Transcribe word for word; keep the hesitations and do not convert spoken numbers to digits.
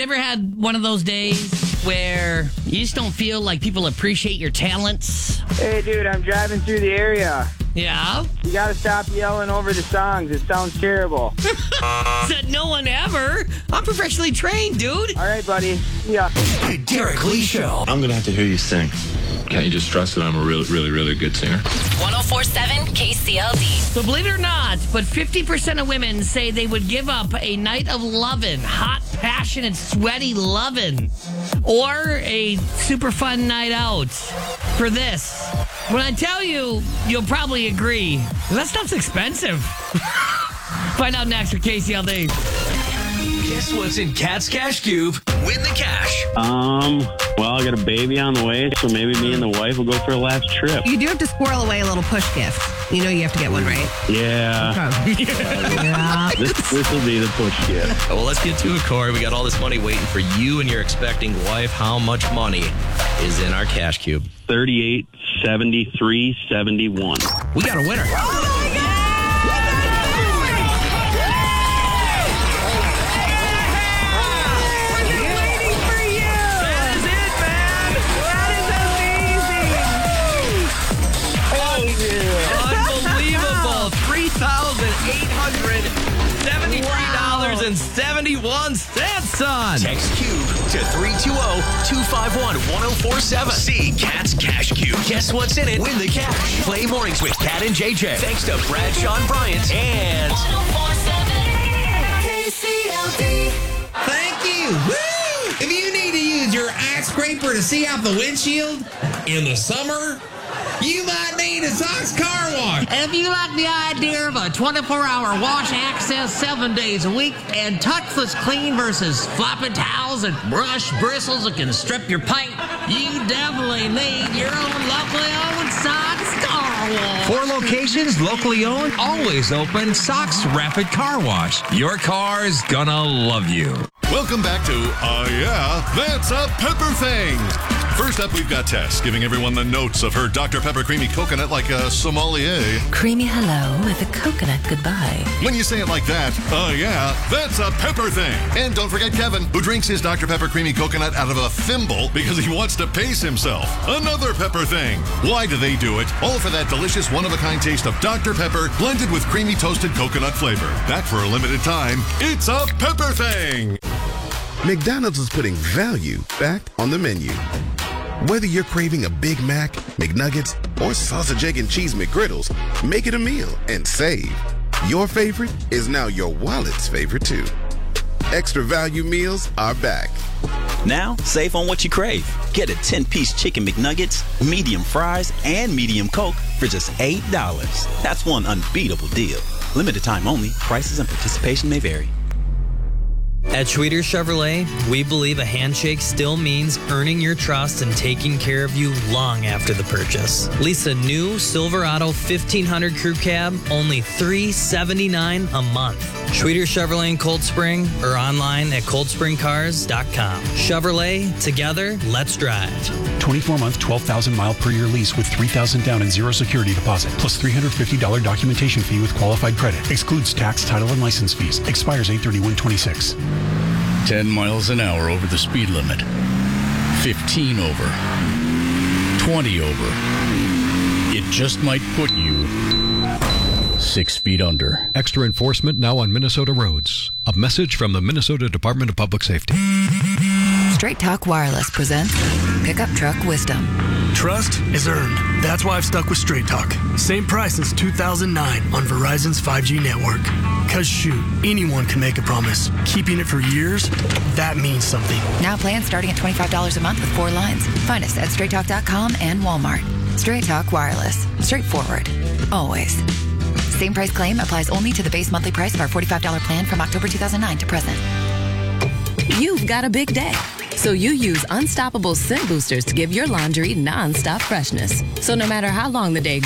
ever had one of those days where you just don't feel like people appreciate your talents? Hey, dude, I'm driving through the area. Yeah? You gotta stop yelling over the songs. It sounds terrible. Said no one ever. I'm professionally trained, dude. All right, buddy. Yeah. The Derek Lee Show. I'm gonna have to hear you sing. Can't you just trust that I'm a really, really, really good singer? one oh four point seven K C L D. So believe it or not, but fifty percent of women say they would give up a night of lovin', hot, passionate, sweaty lovin', or a super fun night out for this. When I tell you, you'll probably agree. That stuff's expensive. Find out next for K C L D. Guess what's in Cat's Cash Cube? Win the cash. Um, well, I got a baby on the way, so maybe me and the wife will go for a last trip. You do have to squirrel away a little push gift. You know you have to get one, right? Yeah. Okay. Yeah. This this will be the push gift. Well, let's get to it, Corey. We got all this money waiting for you and your expecting wife. How much money is in our cash cube? thirty-eight seventy-three seventy-one. We got a winner. eight hundred seventy-three dollars and seventy-one cents, son. Text Cube to three two zero, two five one, one zero four seven. See Cat's Cash Cube. Guess what's in it? Win the cash. Play mornings with Cat and J J. Thanks to Brad Sean Bryant and one oh four point seven K C L D. Thank you. Woo! If you need to use your ice scraper to see out the windshield in the summer, you might need a Sox car wash. And if you like the idea of a twenty-four hour wash access seven days a week and touchless clean versus floppy towels and brush bristles that can strip your paint, you definitely need your own locally owned Sox car wash. Four locations, locally owned, always open. Sox Rapid Car Wash. Your car's gonna love you. Welcome back to Uh Yeah, That's a Pepper Thing. First up, we've got Tess giving everyone the notes of her Doctor Pepper Creamy Coconut like a sommelier. Creamy hello with a coconut goodbye. When you say it like that, uh yeah, that's a pepper thing. And don't forget Kevin, who drinks his Doctor Pepper Creamy Coconut out of a thimble because he wants to pace himself. Another pepper thing. Why do they do it? All for that delicious one-of-a-kind taste of Doctor Pepper blended with creamy toasted coconut flavor. That for a limited time, it's a pepper thing. McDonald's is putting value back on the menu. Whether you're craving a Big Mac, McNuggets, or sausage, egg, and cheese McGriddles, make it a meal and save. Your favorite is now your wallet's favorite too. Extra value meals are back. Now, save on what you crave. Get a ten-piece chicken McNuggets, medium fries, and medium Coke for just eight dollars. That's one unbeatable deal. Limited time only. Prices and participation may vary. At Schweter Chevrolet, we believe a handshake still means earning your trust and taking care of you long after the purchase. Lease a new Silverado fifteen hundred Crew Cab, only three hundred seventy-nine dollars a month. Schweter Chevrolet in Cold Spring or online at cold spring cars dot com. Chevrolet, together, let's drive. twenty-four month, twelve thousand mile per year lease with three thousand down and zero security deposit, plus three hundred fifty dollars documentation fee with qualified credit. Excludes tax, title, and license fees. Expires eight thirty-one twenty-six. ten miles an hour over the speed limit. fifteen over. twenty over. It just might put you six feet under. Extra enforcement now on Minnesota roads. A message from the Minnesota Department of Public Safety. Straight Talk Wireless presents Pickup Truck Wisdom. Trust is earned. That's why I've stuck with Straight Talk. Same price since two thousand nine on Verizon's five G network. Cause shoot, anyone can make a promise. Keeping it for years, that means something. Now plans starting at twenty-five dollars a month with four lines. Find us at straight talk dot com and Walmart. Straight Talk Wireless. Straightforward. Always. Same price claim applies only to the base monthly price of our forty-five dollars plan from October two thousand nine to present. You've got a big day, so you use Unstoppable Scent Boosters to give your laundry non-stop freshness. So no matter how long the day